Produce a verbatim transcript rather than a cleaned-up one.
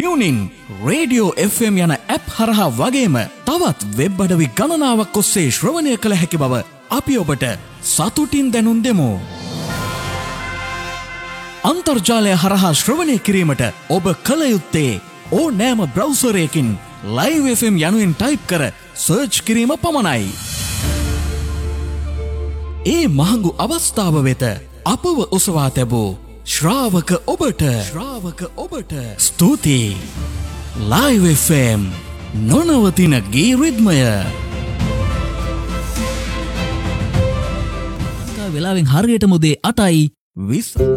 Tuning radio F M යන app හරහා වගේම තවත් වෙබ් අඩවි ගණනාවක් ඔස්සේ ශ්‍රවණය කළ හැකි බව අපි ඔබට සතුටින් දැනුම් දෙමු. අන්තර්ජාලය හරහා ශ්‍රවණය කිරීමට ඔබ කළ යුත්තේ ඕනෑම බ්‍රවුසරයකින් ලයිව් එෆ් එම් යනුවෙන් ටයිප් කර සර්ච් කිරීම පමණයි. ඒ මහඟු අවස්ථාව වෙත අපව ඔසවා තැබූ ශ්‍රාවක ඔබට ශ්‍රාවක ඔබට ස්තුතියි. ලයිව් එෆ් එම් නොනවතින ගී රිද්මය. වෙලාවෙන් හරියටම උදේ අටයි විස්